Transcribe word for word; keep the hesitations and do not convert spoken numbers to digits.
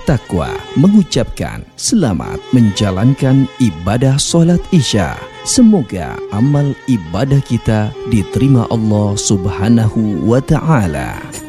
At-Taqwa mengucapkan selamat menjalankan ibadah solat Isya. Semoga amal ibadah kita diterima Allah Subhanahu wa ta'ala.